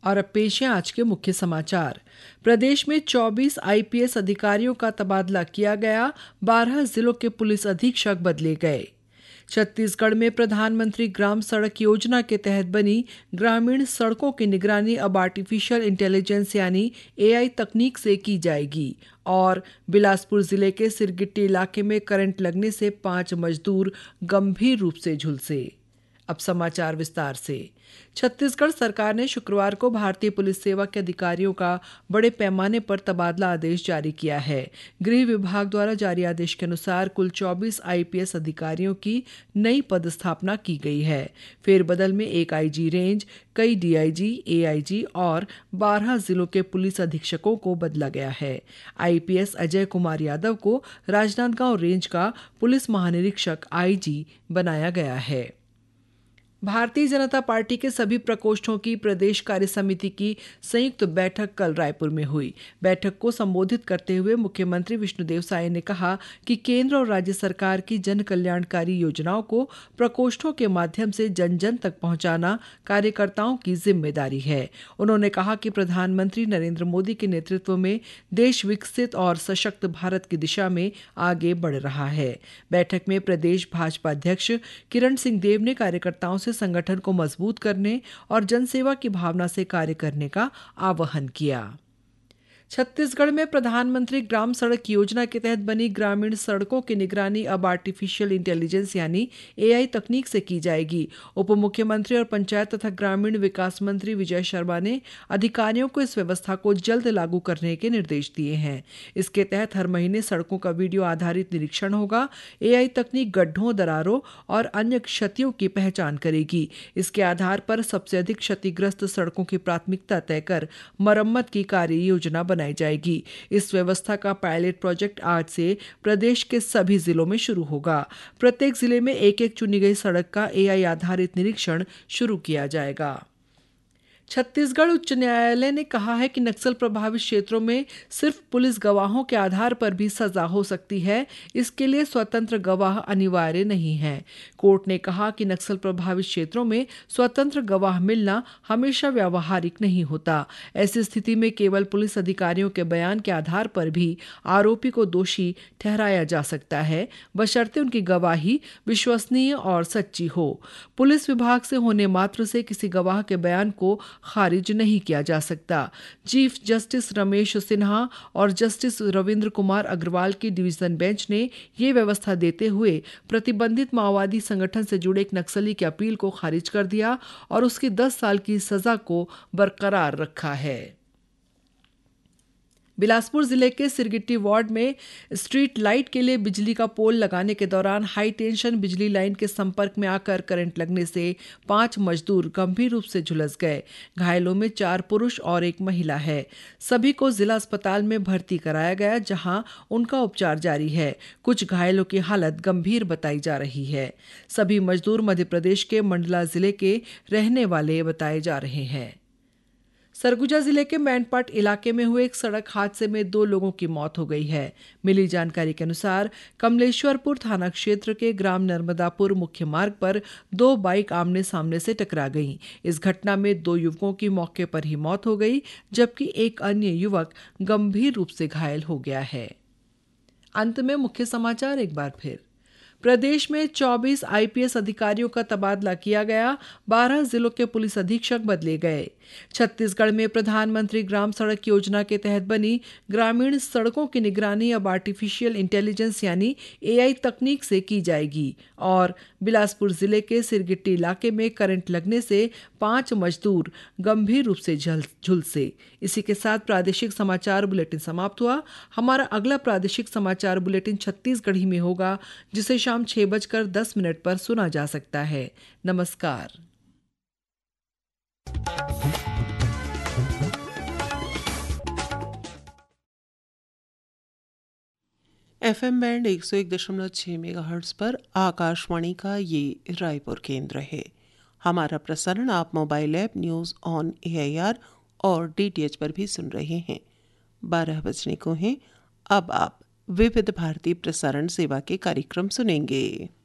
और अब पेश है आज के मुख्य समाचार। प्रदेश में 24 आईपीएस अधिकारियों का तबादला किया गया, 12 जिलों के पुलिस अधीक्षक बदले गए। छत्तीसगढ़ में प्रधानमंत्री ग्राम सड़क योजना के तहत बनी ग्रामीण सड़कों की निगरानी अब आर्टिफिशियल इंटेलिजेंस यानी एआई तकनीक से की जाएगी। और बिलासपुर जिले के सिरगिट्टी इलाके में करंट लगने से 5 मजदूर गंभीर रूप से झुलसे। अब समाचार विस्तार से। छत्तीसगढ़ सरकार ने शुक्रवार को भारतीय पुलिस सेवा के अधिकारियों का बड़े पैमाने पर तबादला आदेश जारी किया है। गृह विभाग द्वारा जारी आदेश के अनुसार कुल 24 आईपीएस अधिकारियों की नई पदस्थापना की गई है। फेरबदल में एक आईजी रेंज, कई डीआईजी, एआईजी और 12 जिलों के पुलिस अधीक्षकों को बदला गया है। आईपीएस अजय कुमार यादव को राजनांदगांव रेंज का पुलिस महानिरीक्षक आईजी बनाया गया है। भारतीय जनता पार्टी के सभी प्रकोष्ठों की प्रदेश कार्य समिति की संयुक्त बैठक कल रायपुर में हुई। बैठक को संबोधित करते हुए मुख्यमंत्री विष्णुदेव साय ने कहा कि केंद्र और राज्य सरकार की जन कल्याणकारी योजनाओं को प्रकोष्ठों के माध्यम से जन जन तक पहुंचाना कार्यकर्ताओं की जिम्मेदारी है। उन्होंने कहा कि प्रधानमंत्री नरेंद्र मोदी के नेतृत्व में देश विकसित और सशक्त भारत की दिशा में आगे बढ़ रहा है। बैठक में प्रदेश भाजपा अध्यक्ष किरण सिंह देव ने कार्यकर्ताओं से संगठन को मजबूत करने और जनसेवा की भावना से कार्य करने का आह्वान किया। छत्तीसगढ़ में प्रधानमंत्री ग्राम सड़क योजना के तहत बनी ग्रामीण सड़कों की निगरानी अब आर्टिफिशियल इंटेलिजेंस यानी एआई तकनीक से की जाएगी। उप मुख्यमंत्री और पंचायत तथा ग्रामीण विकास मंत्री विजय शर्मा ने अधिकारियों को इस व्यवस्था को जल्द लागू करने के निर्देश दिए हैं। इसके तहत हर महीने सड़कों का वीडियो आधारित निरीक्षण होगा। एआई तकनीक गड्ढों, दरारों और अन्य क्षतियों की पहचान करेगी। इसके आधार पर सबसे अधिक क्षतिग्रस्त सड़कों की प्राथमिकता तय कर मरम्मत की कार्य योजना बनाई जाएगी। इस व्यवस्था का पायलट प्रोजेक्ट आज से प्रदेश के सभी जिलों में शुरू होगा। प्रत्येक जिले में एक चुनी गई सड़क का एआई आधारित निरीक्षण शुरू किया जाएगा। छत्तीसगढ़ उच्च न्यायालय ने कहा है कि नक्सल प्रभावित क्षेत्रों में सिर्फ पुलिस गवाहों के आधार पर भी सजा हो सकती है। इसके लिए स्वतंत्र गवाह अनिवार्य नहीं है। कोर्ट ने कहा कि नक्सल प्रभावित क्षेत्रों में स्वतंत्र गवाह मिलना हमेशा व्यावहारिक नहीं होता। ऐसी स्थिति में केवल पुलिस अधिकारियों के बयान के आधार पर भी आरोपी को दोषी ठहराया जा सकता है, बशर्ते उनकी गवाही विश्वसनीय और सच्ची हो। पुलिस विभाग से होने मात्र से किसी गवाह के बयान को खारिज नहीं किया जा सकता। चीफ जस्टिस रमेश सिन्हा और जस्टिस रविंद्र कुमार अग्रवाल की डिवीजन बेंच ने ये व्यवस्था देते हुए प्रतिबंधित माओवादी संगठन से जुड़े एक नक्सली की अपील को खारिज कर दिया और उसकी 10 साल की सजा को बरकरार रखा है। बिलासपुर जिले के सिरगिट्टी वार्ड में स्ट्रीट लाइट के लिए बिजली का पोल लगाने के दौरान हाई टेंशन बिजली लाइन के संपर्क में आकर करंट लगने से 5 मजदूर गंभीर रूप से झुलस गए। घायलों में 4 पुरुष और 1 महिला है। सभी को जिला अस्पताल में भर्ती कराया गया, जहां उनका उपचार जारी है। कुछ घायलों की हालत गंभीर बताई जा रही है। सभी मजदूर मध्य प्रदेश के मंडला जिले के रहने वाले बताए जा रहे हैं। सरगुजा जिले के मैनपाट इलाके में हुए एक सड़क हादसे में 2 लोगों की मौत हो गई है। मिली जानकारी के अनुसार कमलेश्वरपुर थाना क्षेत्र के ग्राम नर्मदापुर मुख्य मार्ग पर 2 बाइक आमने सामने से टकरा गईं। इस घटना में 2 युवकों की मौके पर ही मौत हो गई, जबकि एक अन्य युवक गंभीर रूप से घायल हो गया है। अंत में मुख्य समाचार एक बार फिर। प्रदेश में 24 आईपीएस अधिकारियों का तबादला किया गया, 12 जिलों के पुलिस अधीक्षक बदले गए। छत्तीसगढ़ में प्रधानमंत्री ग्राम सड़क योजना के तहत बनी ग्रामीण सड़कों की निगरानी अब आर्टिफिशियल इंटेलिजेंस यानी एआई तकनीक से की जाएगी। और बिलासपुर जिले के सिरगिट्टी इलाके में करंट लगने से 5 मजदूर गंभीर रूप से झुलसे। इसी के साथ प्रादेशिक समाचार बुलेटिन समाप्त हुआ। हमारा अगला प्रादेशिक समाचार बुलेटिन छत्तीसगढ़ी में होगा, जिसे शाम 6:10 पर सुना जा सकता है। नमस्कार। एफएम बैंड 101.6 मेगाहर्ट्ज़ पर आकाशवाणी का ये रायपुर केंद्र है। हमारा प्रसारण आप mobile app news on AIR और DTH पर भी सुन रहे हैं। 12 बजने को हैं। अब आप विविध भारती प्रसारण सेवा के कार्यक्रम सुनेंगे।